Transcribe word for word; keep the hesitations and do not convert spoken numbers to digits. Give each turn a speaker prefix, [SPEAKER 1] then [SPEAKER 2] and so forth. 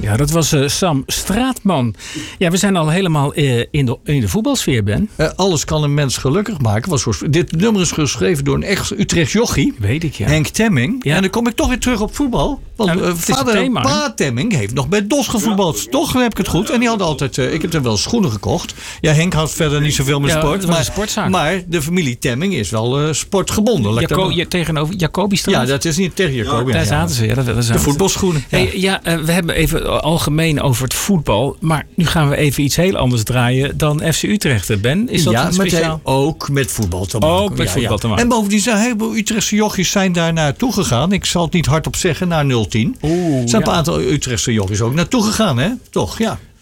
[SPEAKER 1] Ja, dat was uh, Sam Straatman. Ja, we zijn al helemaal uh, in, de, in de voetbalsfeer, Ben.
[SPEAKER 2] Uh, alles kan een mens gelukkig maken. Was voor, dit nummer is geschreven door een echt Utrecht jochie.
[SPEAKER 1] Weet ik, ja.
[SPEAKER 2] Henk Temming.
[SPEAKER 1] Ja.
[SPEAKER 2] En dan kom ik toch weer terug op voetbal. Want
[SPEAKER 1] nou,
[SPEAKER 2] uh, vader Pa Temming heeft nog bij D O S gevoetbald. Ja. Toch heb ik het goed. En die hadden altijd... Uh, ik heb er wel schoenen gekocht. Ja, Henk houdt verder niet zoveel met
[SPEAKER 1] ja,
[SPEAKER 2] sport.
[SPEAKER 1] Maar, sportzaak.
[SPEAKER 2] maar de familie Temming is wel uh, sportgebonden.
[SPEAKER 1] Jaco- ja, tegenover Jacobi-straat?
[SPEAKER 2] Ja, dat is niet tegen Jacobi.
[SPEAKER 1] Ja, daar zaten ze. Ja, dat, dat
[SPEAKER 2] de voetbalschoenen.
[SPEAKER 1] Ja, hey, ja uh, we hebben even algemeen over het voetbal. Maar nu gaan we even iets heel anders draaien dan F C Utrecht. Ben, is dat
[SPEAKER 2] ja,
[SPEAKER 1] speciaal?
[SPEAKER 2] Met, ook met voetbal te maken.
[SPEAKER 1] Ook met
[SPEAKER 2] ja,
[SPEAKER 1] voetbal
[SPEAKER 2] ja.
[SPEAKER 1] te maken.
[SPEAKER 2] En bovendien zijn heel veel Utrechtse jochies zijn daar naartoe gegaan. Ik zal het niet hardop zeggen, naar nul tien. Er zijn ja. een aantal Utrechtse jochies ook naartoe gegaan, hè? Toch, ja.